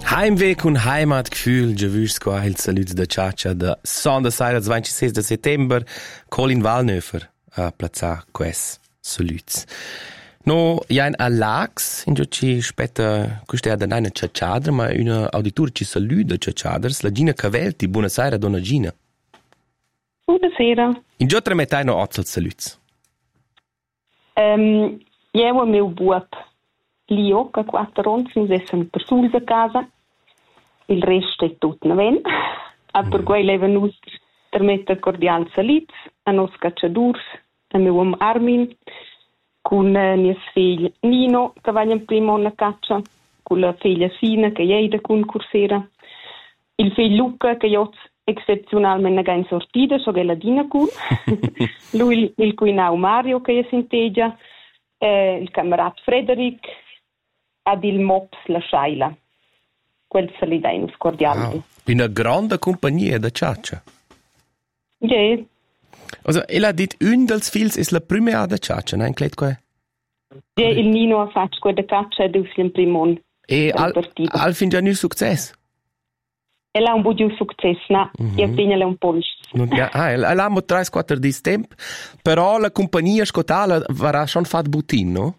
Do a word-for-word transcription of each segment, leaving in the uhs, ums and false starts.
Heimweg und Heimatgefühl, je wüsst qua il salut da Ciaccia da Sonda Saira ventisei de settember, Colin Wallnöfer a plaza quest saluts. No, ja ein Alax, in ci spetta questa da nina Ciacciadra, ma una auditor ci saluda Ciacciadras, la Gina Cavelti, buonasera donna Gina. Buonasera. In giotre metai no ozzal saluts. Um, io e meu buop Lio, che quattro ronzi, nos essen per suls a casa, il resto è tutto naven. A per quei leva nus permette cordial salits, a nos cacciadurs, a meu om Armin, con uh, nies figl Nino, che va in primo una caccia, con la figlia Sina, che jeida con cursera, il figlio Luca, che io eccezionalmente ga in sortida, so che la dina con, lui il cuinau Mario, che è sintegia, eh, il camarad Frederic, ad il Mops la Shaila. Quel se li dai nus cordiali. Wow. Una grande compagnia da Ciaccia. Ja. Also, ella ha dit un dels fils is la prima da Ciaccia, nein, kleid qua? Ja, il Nino ha fatto quella caccia ed il primon. E al, al fin già nu succes? Ella ha un buon successo, no? Mm-hmm. Io tengo un po'. Ah, ella ha tre quattro di tempo, però la compagnia scotala varrà schon fat butin, no?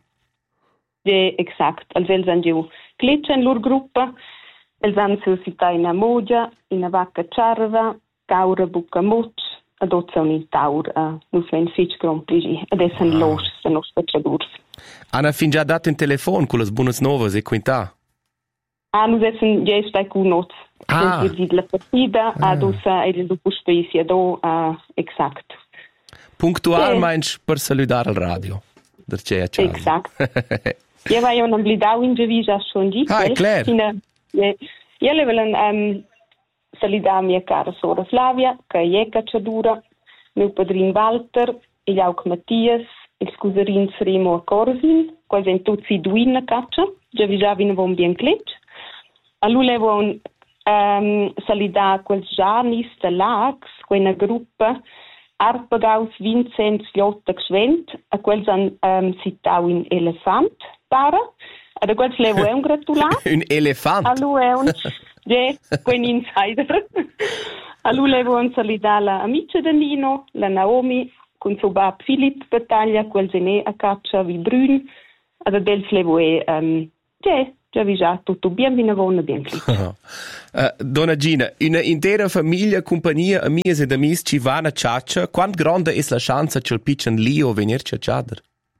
Ja, exakt. Also, els han giu cletxa in lor gruppa, els han suscita in a moja, in a vacca ciarva, caura buca moc, adozza un in taur, uh, nus ven fitch gran pligi, adesso han los, se nos facciadurs. Hanno fin già dato un telefono con le buone nuove e quintà? Ah, nus essen ja stai cu not. Ah. Wir sind la partida, ah. adossa el dopo specia do, uh, exakt. Punktual Ja. meinst per saludare al radio? Der c'è a casa. Exakt. Ja, vai un amblidau in Gevisa schon di. Ah, è clair. Ja, ja le volen um, saludar mia cara sora Flavia, che è cacciadura, mio padrin Walter, il Jauc Mattias, il scuserin Seremo a Corsin, quasi in tutti due in caccia, Gevisa vino von bien cletch. A lui le von um, saludar quel Janis de Lax, quella gruppa, Arpagaus Vincenz Jotta Gschwent, a quels han um, citau in Elefant, para, a da quels levo è un gratulat. Un elefant? A lui è un, yeah, quel insider. A lui levo un salida la amica de Nino, la Naomi, con suo bab Filip battaglia, quel zene a caccia vi brun, a da dels levo è, um, yeah, già vi già tutto bien, vi ne vona bien. uh, Donna Gina, una intera famiglia, compagnia, amici ed amici ci vanno a Ciaccia. Quanto grande è la chance che il piccolo Lio venirci a Ciaccia?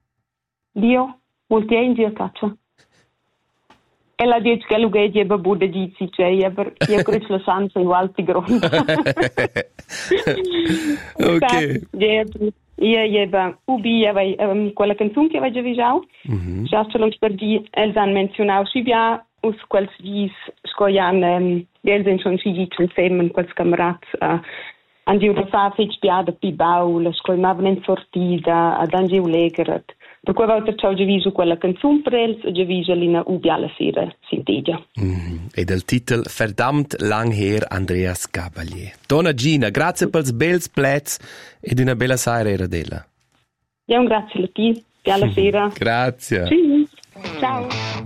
Dio, molti anni a caccia. E la dice che lui è babù da dici, cioè, io credo la chance in alti grandi. Ok. Io avevo ubi, um, quella canzone che avevo già visto, Mm-hmm. già ce l'ho per dire, els han menzionato, si via, us quels vis, scoian, um, els han schon si dic insieme, quels camarats, uh, han giu da fa fetch piada pi baula, scoimaven in sortida, ad han giu legeret. Per cui volta ciò già visto quella canzone per els, già visto l'ina ubi alla sera, sintegia. Mm-hmm. E del titolo Verdammt lang her Andreas Gabalier. Donna Gina, grazie per il bel plez ed una bella sera era della. Ja, un grazie a te, alla sera. Grazie. Tschüss. Ciao.